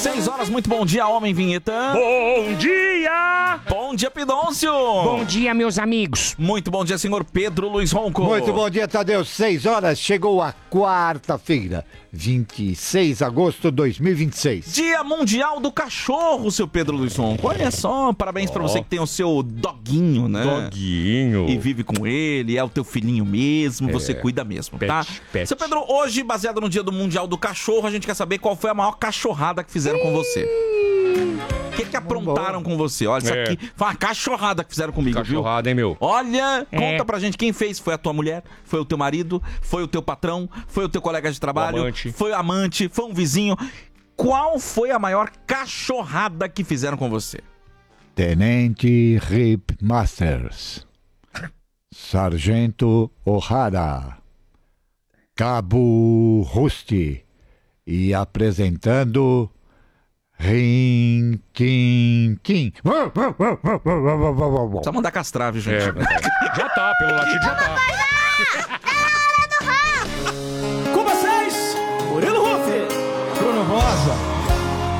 6 horas, muito bom dia, homem vinheta. Bom dia! Bom dia, Pidôncio. Bom dia, meus amigos. Muito bom dia, senhor Pedro Luiz Ronco. Muito bom dia, Tadeu. 6 horas, chegou a quarta-feira, 26 de agosto de 2026. Dia Mundial do Cachorro, seu Pedro Luiz Ronco. Olha só, parabéns pra você que tem o seu doguinho, né? Doguinho. E vive com ele, é o teu filhinho mesmo, você cuida mesmo, tá? Pet. Seu Pedro, hoje, baseado no dia do Mundial do Cachorro, a gente quer saber qual foi a maior cachorrada que fizeram com você. O que aprontaram com você? Olha, isso aqui foi uma cachorrada que fizeram comigo, Cachorrada, hein, meu? Olha, conta pra gente quem fez. Foi a tua mulher? Foi o teu marido? Foi o teu patrão? Foi o teu colega de trabalho? Amante. Foi o amante? Foi um vizinho? Qual foi a maior cachorrada que fizeram com você? Tenente Rip Masters, Sargento O'Hara, Cabo Rusty e apresentando Rin Tin Tin. Só mandar castrar, viu, gente? Já tá, pelo latido já tá.